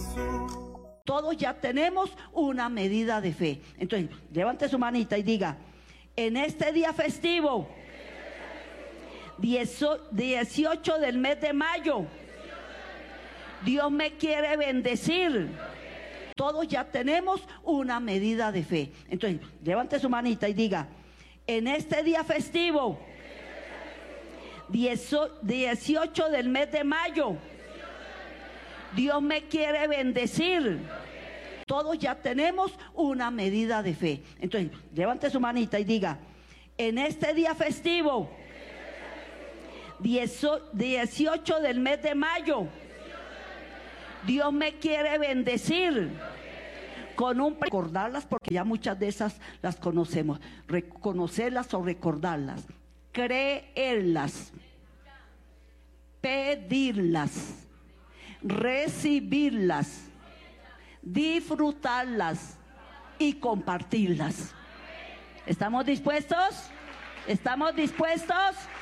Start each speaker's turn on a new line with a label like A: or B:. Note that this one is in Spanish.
A: Todos ya tenemos una medida de fe. Entonces, levante su manita y diga: en este día festivo, 18 del mes de mayo, Dios me quiere bendecir. Todos ya tenemos una medida de fe. Entonces, levante su manita y diga: en este día festivo, 18 del mes de mayo, Dios me quiere bendecir. Todos ya tenemos una medida de fe. Entonces, levante su manita y diga: en este día festivo, 18 del mes de mayo, Dios me quiere bendecir. Con un recordarlas, porque ya muchas de esas las conocemos. Reconocerlas o recordarlas. Creerlas. Pedirlas. Recibirlas. Disfrutarlas y compartirlas. ¿Estamos dispuestos? ¿Estamos dispuestos?